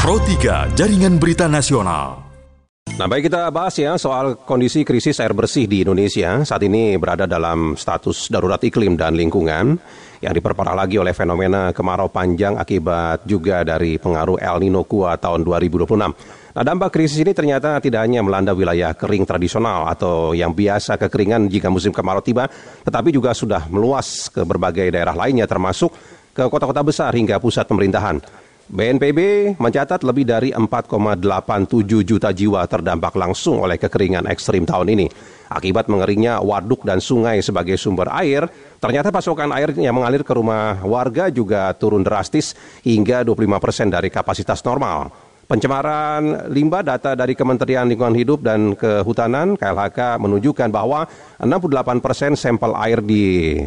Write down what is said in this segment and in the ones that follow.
Pro 3, Jaringan Berita Nasional. Nah, baik, kita bahas ya soal kondisi krisis air bersih di Indonesia. Saat ini berada dalam status darurat iklim dan lingkungan yang diperparah lagi oleh fenomena kemarau panjang akibat juga dari pengaruh El Nino Kuat tahun 2026. Nah, dampak krisis ini ternyata tidak hanya melanda wilayah kering tradisional atau yang biasa kekeringan jika musim kemarau tiba, tetapi juga sudah meluas ke berbagai daerah lainnya termasuk ke kota-kota besar hingga pusat pemerintahan. BNPB mencatat lebih dari 4,87 juta jiwa terdampak langsung oleh kekeringan ekstrim tahun ini. Akibat mengeringnya waduk dan sungai sebagai sumber air, ternyata pasokan air yang mengalir ke rumah warga juga turun drastis hingga 25% dari kapasitas normal. Pencemaran limbah, data dari Kementerian Lingkungan Hidup dan Kehutanan (KLHK) menunjukkan bahwa 68% sampel air di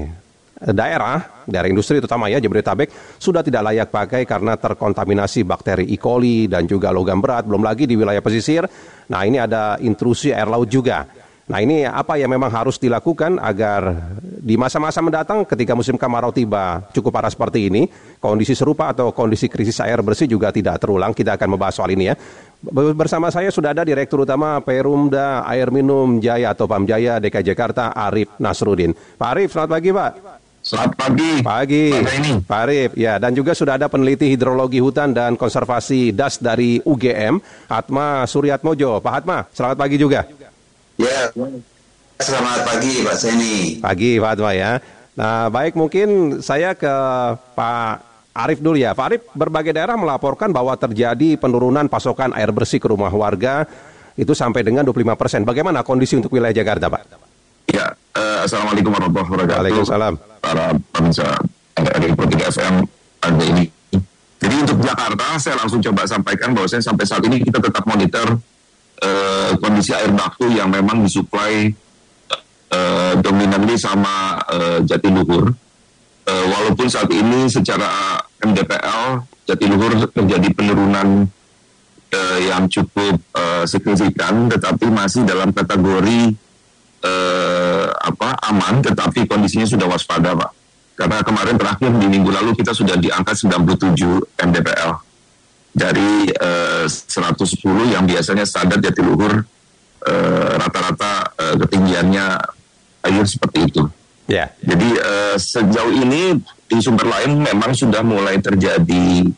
daerah industri terutama ya Jabodetabek sudah tidak layak pakai karena terkontaminasi bakteri E. coli dan juga logam berat, belum lagi di wilayah pesisir. Nah, ini ada intrusi air laut juga. Nah, ini apa yang memang harus dilakukan agar di masa-masa mendatang ketika musim kemarau tiba cukup parah seperti ini, kondisi serupa atau kondisi krisis air bersih juga tidak terulang. Kita akan membahas soal ini ya. Bersama saya sudah ada Direktur Utama Perumda Air Minum Jaya atau Pamjaya DKI Jakarta, Arif Nasruddin. Pak Arif, selamat pagi Pak. Selamat pagi. Pagi. Pak Arif. Ya, dan juga sudah ada peneliti hidrologi hutan dan konservasi DAS dari UGM, Hatma Suryatmojo. Pak Hatma, selamat pagi juga. Ya, selamat pagi Pak Seni. Pagi Pak Hatma ya. Nah, baik, mungkin saya ke Pak Arif dulu ya. Pak Arif, berbagai daerah melaporkan bahwa terjadi penurunan pasokan air bersih ke rumah warga itu sampai dengan 25%. Bagaimana kondisi untuk wilayah Jakarta, Pak? Ya, Assalamualaikum warahmatullahi wabarakatuh. Waalaikumsalam. Para pemirsa RRI Pro 3 FM ada ini. Jadi untuk Jakarta, saya langsung coba sampaikan bahwa sampai saat ini kita tetap monitor kondisi air baku yang memang disuplai dominanly sama Jatiluhur. Walaupun saat ini secara MDPL Jatiluhur terjadi penurunan yang cukup signifikan, tetapi masih dalam kategori aman, tetapi kondisinya sudah waspada, Pak. Karena kemarin terakhir di minggu lalu kita sudah di angka 97 MDPL dari 110 yang biasanya standar Jatiluhur rata-rata ketinggiannya air seperti itu. Ya. Jadi sejauh ini di sumber lain memang sudah mulai terjadi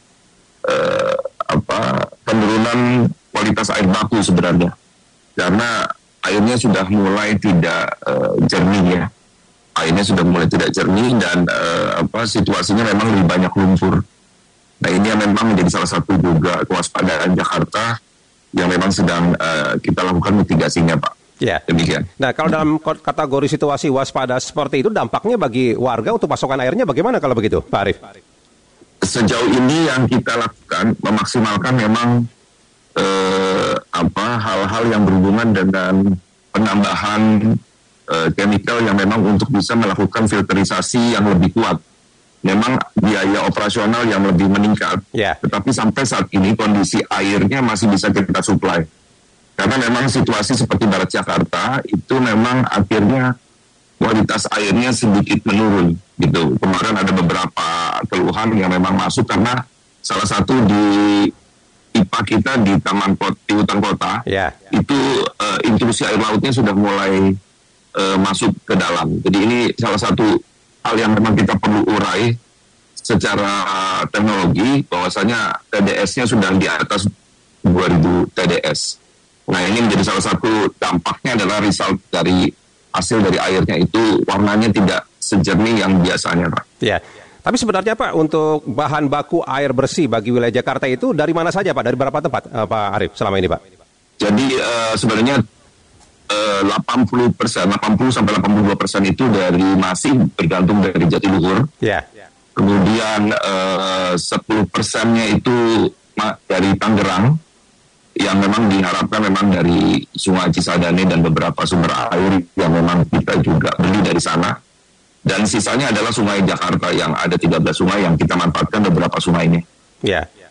penurunan kualitas air baku sebenarnya, karena airnya sudah mulai tidak jernih ya. Airnya sudah mulai tidak jernih dan situasinya memang lebih banyak lumpur. Nah, ini yang memang menjadi salah satu juga kewaspadaan Jakarta yang memang sedang kita lakukan mitigasinya, Pak. Ya. Demikian. Nah, kalau dalam kategori situasi waspada seperti itu, dampaknya bagi warga untuk pasokan airnya bagaimana kalau begitu, Pak Arif? Sejauh ini yang kita lakukan memaksimalkan memang hal-hal yang berhubungan dengan penambahan chemical yang memang untuk bisa melakukan filterisasi yang lebih kuat. Memang biaya operasional yang lebih meningkat, tetapi sampai saat ini kondisi airnya masih bisa kita suplai. Karena memang situasi seperti Barat Jakarta itu memang akhirnya kualitas airnya sedikit menurun gitu. Kemarin ada beberapa keluhan yang memang masuk karena salah satu di IPA kita di hutan kota itu intrusi air lautnya sudah mulai masuk ke dalam. Jadi ini salah satu hal yang memang kita perlu urai secara teknologi, bahwasanya TDS-nya sudah di atas 2000 TDS. Nah, ini menjadi salah satu dampaknya adalah result dari hasil dari airnya itu warnanya tidak sejernih yang biasanya, Pak. Ya. Tapi sebenarnya Pak, untuk bahan baku air bersih bagi wilayah Jakarta itu dari mana saja Pak? Dari berapa tempat Pak Arif selama ini Pak? Jadi sebenarnya 80% sampai 82% itu masih bergantung dari Jatiluhur. Ya. Kemudian 10%-nya itu dari Tangerang, yang memang diharapkan memang dari Sungai Cisadane dan beberapa sumber air yang memang kita juga beli dari sana. Dan sisanya adalah sungai Jakarta yang ada 13 sungai yang kita manfaatkan beberapa sungai ini. Ya.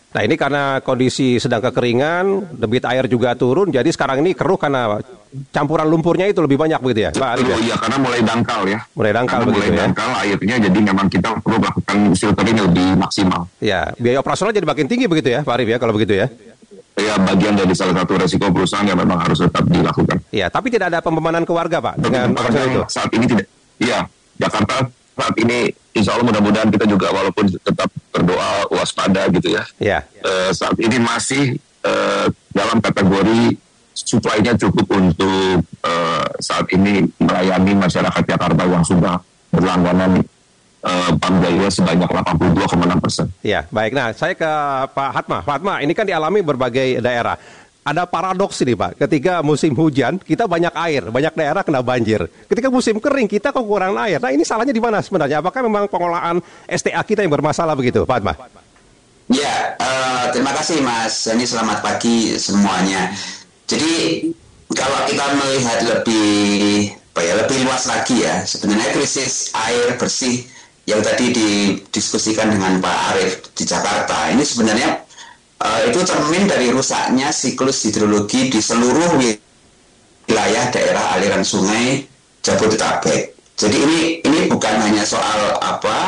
Nah ini karena kondisi sedang kekeringan, debit air juga turun, jadi sekarang ini keruh karena campuran lumpurnya itu lebih banyak begitu ya, Pak Arif? Iya, karena mulai dangkal ya. Mulai dangkal karena begitu mulai ya. Dangkal airnya, jadi memang kita perlu melakukan filtering lebih maksimal. Ya, biaya operasional jadi makin tinggi begitu ya, Pak Arif ya, kalau begitu ya. Ya, bagian dari salah satu resiko perusahaan yang memang harus tetap dilakukan. Ya, tapi tidak ada pembebanan ke warga, Pak, dengan operasional itu. Saat ini tidak. Iya, Jakarta saat ini insya Allah mudah-mudahan kita juga walaupun tetap berdoa waspada gitu ya. Ya. Saat ini masih dalam kategori supply-nya cukup untuk saat ini melayani masyarakat Jakarta yang sudah berlangganan Pam Jaya sebanyak 82,6%. Ya, baik. Nah, saya ke Pak Hatma. Pak Hatma, ini kan dialami berbagai daerah. Ada paradoks ini, Pak. Ketika musim hujan, kita banyak air, banyak daerah kena banjir. Ketika musim kering, kita kekurangan air. Nah, ini salahnya di mana sebenarnya? Apakah memang pengolahan STA kita yang bermasalah begitu, Pak Hatma? Ya, terima kasih Mas. Ini selamat pagi semuanya. Jadi kalau kita melihat lebih luas lagi ya, sebenarnya krisis air bersih yang tadi didiskusikan dengan Pak Arief di Jakarta ini sebenarnya itu cermin dari rusaknya siklus hidrologi di seluruh wilayah daerah aliran sungai Jabodetabek. Jadi ini bukan hanya soal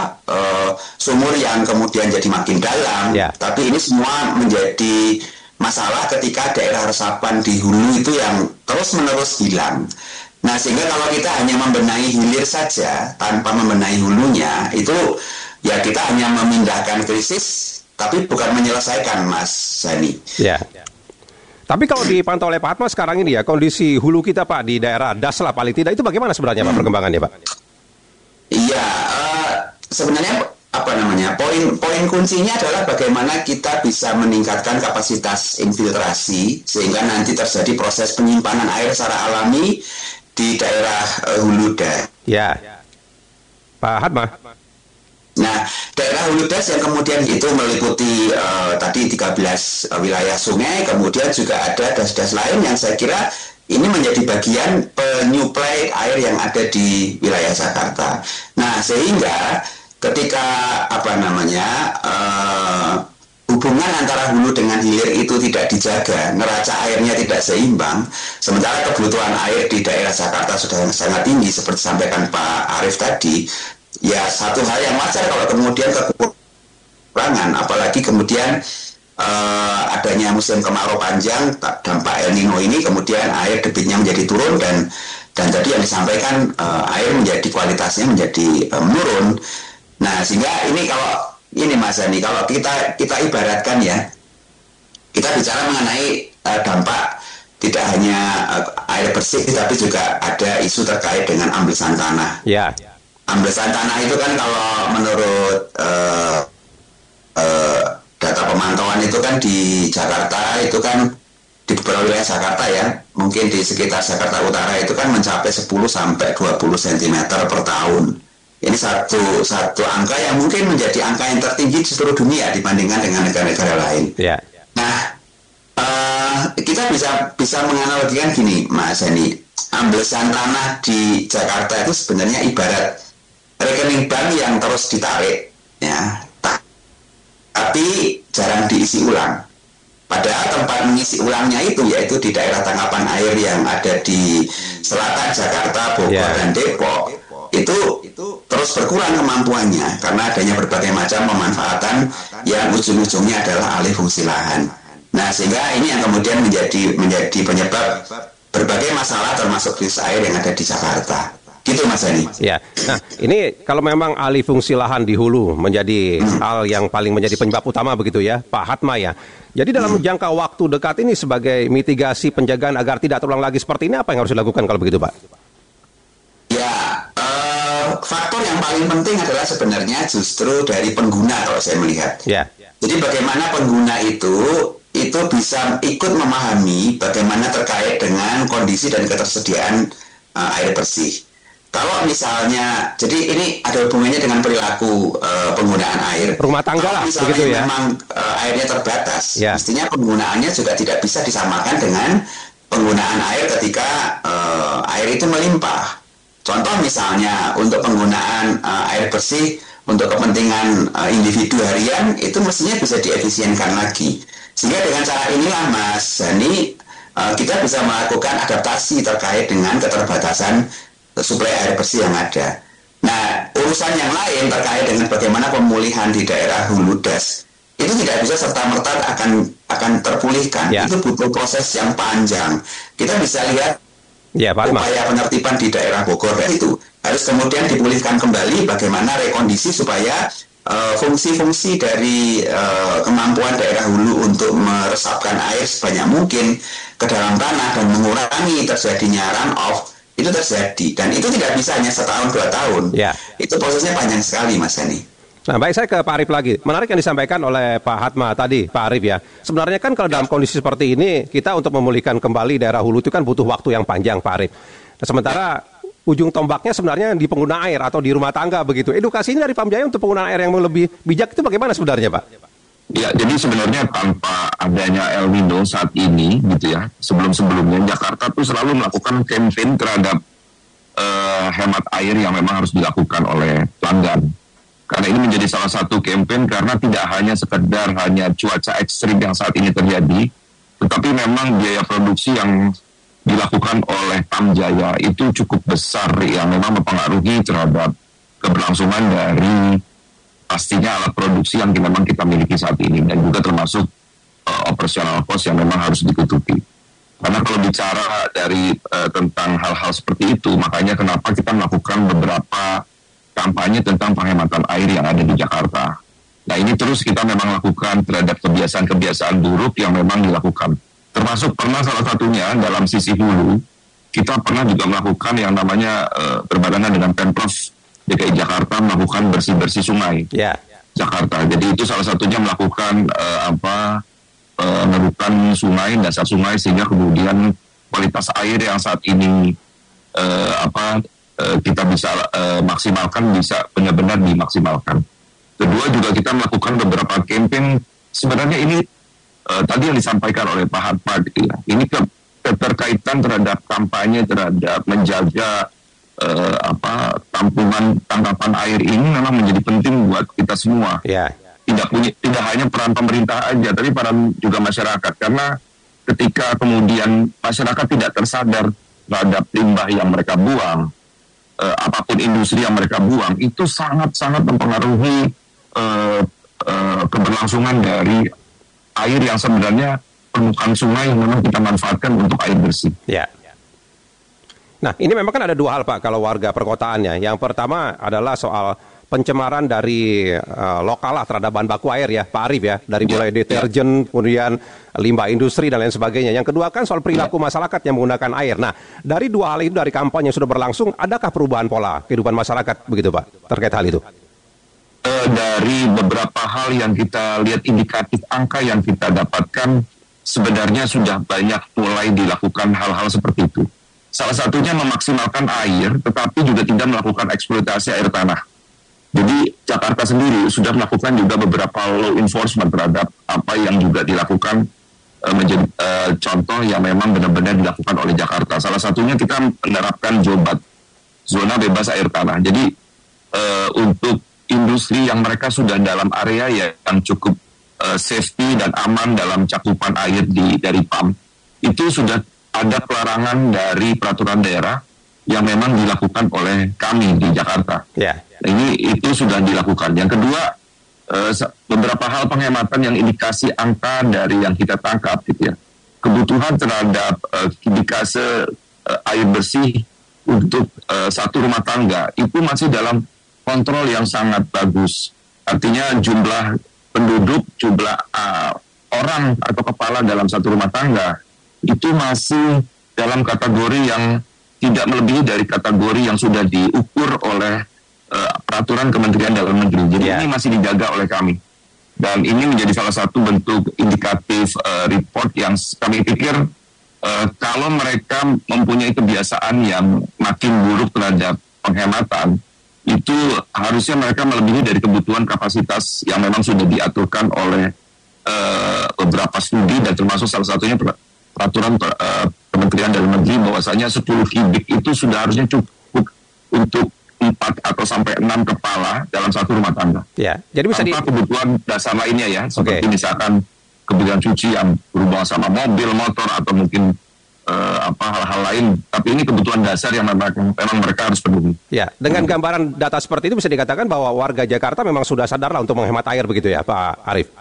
sumur yang kemudian jadi makin dalam, tapi ini semua menjadi masalah ketika daerah resapan di hulu itu yang terus-menerus hilang. Nah, sehingga kalau kita hanya membenahi hilir saja tanpa membenahi hulunya, itu ya kita hanya memindahkan krisis tapi bukan menyelesaikan, Mas Zani. Ya. Tapi kalau dipantau oleh Pak Hatma sekarang ini ya, kondisi hulu kita Pak di daerah Das lah paling tidak, itu bagaimana sebenarnya Pak perkembangannya Pak? Iya, sebenarnya poin kuncinya adalah bagaimana kita bisa meningkatkan kapasitas infiltrasi sehingga nanti terjadi proses penyimpanan air secara alami di daerah hulu das. Ya, Pak Hatma. Nah, daerah hulu das yang kemudian itu meliputi tadi 13 wilayah sungai, kemudian juga ada das-das lain yang saya kira ini menjadi bagian penyuplai air yang ada di wilayah Jakarta. Nah, sehingga ketika hubungan antara hulu dengan hilir itu tidak dijaga, neraca airnya tidak seimbang, sementara kebutuhan air di daerah Jakarta sudah sangat tinggi seperti sampaikan Pak Arief tadi. Ya, satu hal yang wajar kalau kemudian kekurangan, apalagi kemudian adanya musim kemarau panjang, dampak El Nino ini, kemudian air debitnya menjadi turun dan tadi yang disampaikan air menjadi kualitasnya menjadi menurun. Nah, sehingga ini Mas Hani, kalau kita ibaratkan ya, kita bicara mengenai dampak tidak hanya air bersih, tapi juga ada isu terkait dengan amblesan tanah. Ya. Amblesan tanah itu kan kalau menurut data pemantauan itu kan di Jakarta itu kan di beberapa wilayah Jakarta ya, mungkin di sekitar Jakarta Utara itu kan mencapai 10 sampai 20 cm per tahun. Ini satu angka yang mungkin menjadi angka yang tertinggi di seluruh dunia dibandingkan dengan negara-negara lain. Yeah. Nah, kita bisa menganalogikan gini, Mas Hani, amblesan tanah di Jakarta itu sebenarnya ibarat rekening bank yang terus ditarik, ya, tapi jarang diisi ulang. Padahal tempat mengisi ulangnya itu yaitu di daerah tangkapan air yang ada di selatan Jakarta, Bogor, dan Depok. Itu terus berkurang kemampuannya karena adanya berbagai macam pemanfaatan yang ujung-ujungnya adalah alih fungsi lahan. Nah, sehingga ini yang kemudian menjadi penyebab berbagai masalah termasuk krisis air yang ada di Jakarta. Gitu Mas Hani. Ya, nah ini kalau memang alih fungsi lahan di hulu menjadi hal yang paling menjadi penyebab utama begitu ya, Pak Hatma ya. Jadi dalam jangka waktu dekat ini sebagai mitigasi penjagaan agar tidak terulang lagi seperti ini, apa yang harus dilakukan kalau begitu Pak? Ya, faktor yang paling penting adalah sebenarnya justru dari pengguna kalau saya melihat. Ya. Jadi bagaimana pengguna itu bisa ikut memahami bagaimana terkait dengan kondisi dan ketersediaan air bersih. Kalau misalnya, jadi ini ada hubungannya dengan perilaku penggunaan air. Rumah tangga lah, begitu ya. Memang airnya terbatas, mestinya penggunaannya juga tidak bisa disamakan dengan penggunaan air ketika air itu melimpah. Contoh misalnya untuk penggunaan air bersih untuk kepentingan individu harian itu mestinya bisa diefisienkan lagi. Sehingga dengan cara inilah Mas Hani, kita bisa melakukan adaptasi terkait dengan keterbatasan suplai air bersih yang ada. Nah, urusan yang lain terkait dengan bagaimana pemulihan di daerah hulu das itu tidak bisa serta-merta akan terpulihkan. Itu butuh proses yang panjang. Kita bisa lihat upaya penertiban di daerah Bogor itu harus kemudian dipulihkan kembali bagaimana rekondisi supaya fungsi-fungsi dari kemampuan daerah hulu untuk meresapkan air sebanyak mungkin ke dalam tanah dan mengurangi terjadinya runoff itu terjadi, dan itu tidak bisa hanya setahun 2 tahun. Itu prosesnya panjang sekali Mas Hani. Nah, baik, saya ke Pak Arif lagi. Menarik yang disampaikan oleh Pak Hatma tadi, Pak Arif ya. Sebenarnya kan kalau dalam kondisi seperti ini, kita untuk memulihkan kembali daerah hulu itu kan butuh waktu yang panjang, Pak Arif. Nah, sementara ujung tombaknya sebenarnya di pengguna air atau di rumah tangga begitu. Edukasinya dari Pamjaya untuk penggunaan air yang lebih bijak itu bagaimana sebenarnya, Pak? Ya, jadi sebenarnya tanpa adanya El Nino saat ini, gitu ya, sebelum-sebelumnya Jakarta tuh selalu melakukan campaign terhadap hemat air yang memang harus dilakukan oleh pelanggan. Karena ini menjadi salah satu campaign karena tidak hanya sekedar cuaca ekstrim yang saat ini terjadi, tetapi memang biaya produksi yang dilakukan oleh Pamjaya itu cukup besar yang memang mempengaruhi terhadap keberlangsungan dari pastinya alat produksi yang memang kita miliki saat ini, dan juga termasuk operasional cost yang memang harus ditutupi. Karena kalau bicara dari tentang hal-hal seperti itu, makanya kenapa kita melakukan beberapa kampanye tentang penghematan air yang ada di Jakarta. Nah, ini terus kita memang lakukan terhadap kebiasaan-kebiasaan buruk yang memang dilakukan. Termasuk pernah salah satunya dalam sisi hulu, kita pernah juga melakukan yang namanya berbarengan dengan Pemprov DKI Jakarta melakukan bersih-bersih sungai Jakarta. Jadi itu salah satunya melakukan pengerukan sungai, dasar sungai, sehingga kemudian kualitas air yang saat ini kita bisa maksimalkan, bisa benar-benar dimaksimalkan. Kedua juga kita melakukan beberapa campaign, sebenarnya ini tadi yang disampaikan oleh Pak Hatma gitu ya. Ini keterkaitan terhadap kampanye terhadap menjaga tangkapan air ini memang menjadi penting buat kita semua. Tidak hanya peran pemerintah aja, tapi peran juga masyarakat. Karena ketika kemudian masyarakat tidak tersadar terhadap limbah yang mereka buang, apapun industri yang mereka buang, itu sangat-sangat mempengaruhi keberlangsungan dari air yang sebenarnya permukaan sungai yang memang kita manfaatkan untuk air bersih. Nah, ini memang kan ada dua hal, Pak, kalau warga perkotaannya. Yang pertama adalah soal pencemaran dari lokal lah terhadap bahan baku air ya, Pak Arif ya. Dari mulai deterjen, kemudian limbah industri dan lain sebagainya. Yang kedua kan soal perilaku masyarakat yang menggunakan air. Nah, dari dua hal itu, dari kampanye yang sudah berlangsung, adakah perubahan pola kehidupan masyarakat begitu, Pak, terkait hal itu? Dari beberapa hal yang kita lihat, indikatif angka yang kita dapatkan, sebenarnya sudah banyak mulai dilakukan hal-hal seperti itu. Salah satunya memaksimalkan air, tetapi juga tidak melakukan eksploitasi air tanah. Jadi Jakarta sendiri sudah melakukan juga beberapa law enforcement terhadap apa yang juga dilakukan menjadi contoh yang memang benar-benar dilakukan oleh Jakarta. Salah satunya kita menerapkan JOBAT, zona bebas air tanah. Jadi untuk industri yang mereka sudah dalam area yang cukup safety dan aman dalam cakupan air dari PAM, itu sudah ada pelarangan dari peraturan daerah yang memang dilakukan oleh kami di Jakarta. Itu sudah dilakukan. Yang kedua, beberapa hal penghematan yang indikasi angka dari yang kita tangkap gitu ya. Kebutuhan terhadap indikasi air bersih untuk satu rumah tangga itu masih dalam kontrol yang sangat bagus. Artinya jumlah penduduk, jumlah orang atau kepala dalam satu rumah tangga itu masih dalam kategori yang tidak melebihi dari kategori yang sudah diukur oleh peraturan Kementerian Dalam Negeri. Jadi ini masih dijaga oleh kami. Dan ini menjadi salah satu bentuk indikatif report yang kami pikir kalau mereka mempunyai kebiasaan yang makin buruk terhadap penghematan, itu harusnya mereka melebihi dari kebutuhan kapasitas yang memang sudah diaturkan oleh beberapa studi, dan termasuk salah satunya peraturan Kementerian Dalam Negeri bahwasanya 10 kubik itu sudah harusnya cukup untuk 4 atau sampai 6 kepala dalam satu rumah tangga. Ya, jadi bisa tanpa kebutuhan dasar lainnya ya, seperti misalkan kebutuhan cuci yang berhubungan sama mobil, motor, atau mungkin hal-hal lain. Tapi ini kebutuhan dasar yang memang mereka harus penuhi. Ya, dengan gambaran data seperti itu bisa dikatakan bahwa warga Jakarta memang sudah sadar lah untuk menghemat air begitu ya, Pak Arief?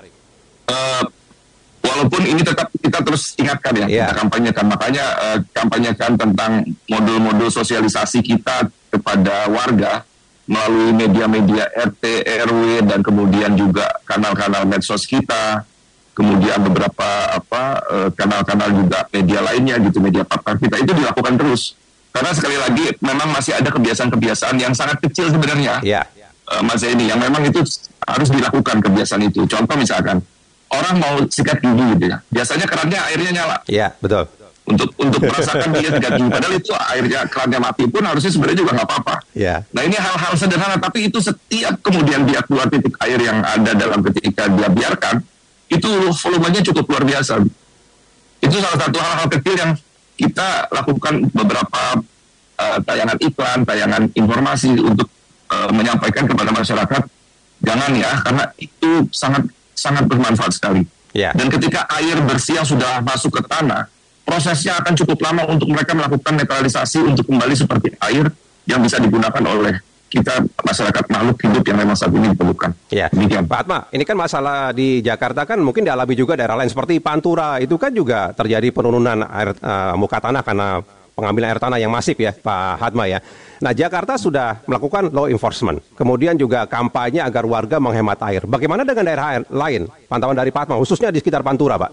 Walaupun ini tetap kita terus ingatkan ya, kita kampanyekan. Makanya kampanyekan tentang modul-modul sosialisasi kita kepada warga melalui media-media RT, RW, dan kemudian juga kanal-kanal medsos kita, kemudian beberapa kanal-kanal juga media lainnya gitu, media partner kita, itu dilakukan terus. Karena sekali lagi memang masih ada kebiasaan-kebiasaan yang sangat kecil sebenarnya, Mas Zaini, yang memang itu harus dilakukan kebiasaan itu. Contoh misalkan, orang mau sikat gigi gitu ya, biasanya kerannya airnya nyala. Iya, betul. Untuk merasakan dia sikat gigi, padahal itu airnya kerannya mati pun harusnya sebenarnya juga nggak apa-apa. Nah ini hal-hal sederhana, tapi itu setiap kemudian dia keluar titik air yang ada dalam ketika dia biarkan, itu volumenya cukup luar biasa. Itu salah satu hal-hal kecil yang kita lakukan beberapa tayangan iklan, tayangan informasi untuk menyampaikan kepada masyarakat, jangan ya, karena itu sangat bermanfaat sekali. Dan ketika air bersih yang sudah masuk ke tanah, prosesnya akan cukup lama untuk mereka melakukan netralisasi untuk kembali seperti air yang bisa digunakan oleh kita, masyarakat makhluk hidup yang memang saat ini diperlukan. Demikian. Pak Atma, ini kan masalah di Jakarta kan mungkin dialami juga daerah lain seperti Pantura, itu kan juga terjadi penurunan air muka tanah karena pengambilan air tanah yang masif ya, Pak Atma ya. Nah, Jakarta sudah melakukan law enforcement, kemudian juga kampanye agar warga menghemat air. Bagaimana dengan daerah lain? Pantauan dari Pak Atma, khususnya di sekitar Pantura, Pak?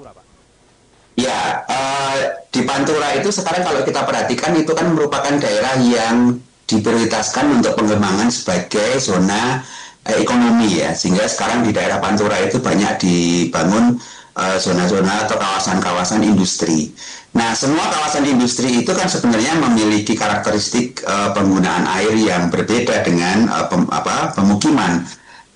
Ya, di Pantura itu sekarang kalau kita perhatikan itu kan merupakan daerah yang diprioritaskan untuk pengembangan sebagai zona ekonomi ya, sehingga sekarang di daerah Pantura itu banyak dibangun zona-zona atau kawasan-kawasan industri. Nah, semua kawasan industri itu kan sebenarnya memiliki karakteristik penggunaan air yang berbeda dengan pemukiman.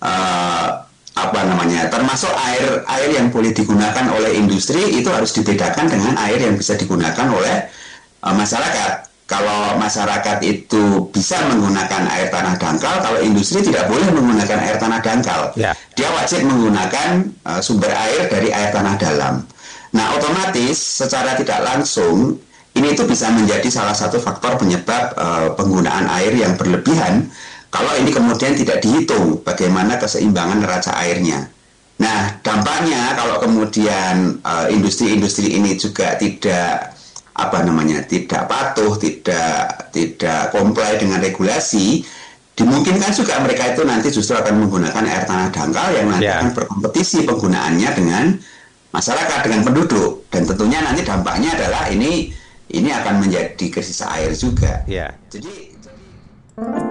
Termasuk air yang boleh digunakan oleh industri itu harus dibedakan dengan air yang bisa digunakan oleh masyarakat. Kalau masyarakat itu bisa menggunakan air tanah dangkal, kalau industri tidak boleh menggunakan air tanah dangkal. Dia wajib menggunakan sumber air dari air tanah dalam. Nah, otomatis secara tidak langsung ini itu bisa menjadi salah satu faktor penyebab penggunaan air yang berlebihan kalau ini kemudian tidak dihitung bagaimana keseimbangan neraca airnya. Nah, dampaknya kalau kemudian industri-industri ini juga tidak patuh, tidak comply dengan regulasi, dimungkinkan juga mereka itu nanti justru akan menggunakan air tanah dangkal yang nanti akan berkompetisi penggunaannya dengan masyarakat, dengan penduduk, dan tentunya nanti dampaknya adalah ini akan menjadi krisis air juga. Jadi